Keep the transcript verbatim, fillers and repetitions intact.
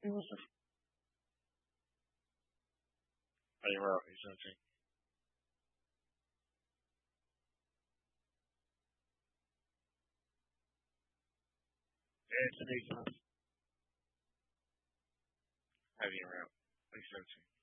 Yusuf. أيوة exactly. Yeah, it's an example. Heavy around. Exactly.